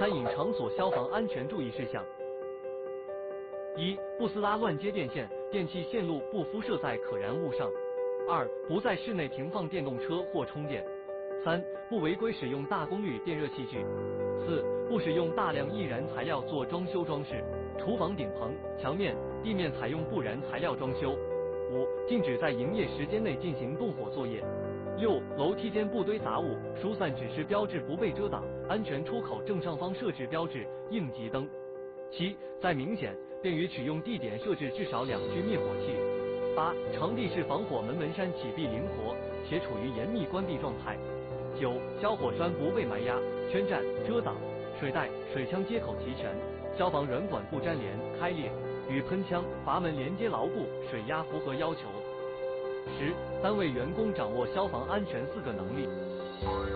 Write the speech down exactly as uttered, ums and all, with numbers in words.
餐饮场所消防安全注意事项：一、不撕拉乱接电线，电器线路不敷设在可燃物上；二、不在室内停放电动车或充电；三、不违规使用大功率电热器具；四、不使用大量易燃材料做装修装饰，厨房顶棚、墙面、地面采用不燃材料装修；五、禁止在营业时间内进行动火作业。六、楼梯间不堆杂物，疏散指示标志不被遮挡，安全出口正上方设置标志、应急灯。七、在明显便于取用地点设置至少两具灭火器。八、场地是防火门门扇启闭灵活，且处于严密关闭状态。九、消火栓不被埋压、圈占、遮挡，水带、水枪接口齐全，消防软管不粘连、开裂，与喷枪、阀门连接牢固，水压符合要求。十、单位员工掌握消防安全四个能力。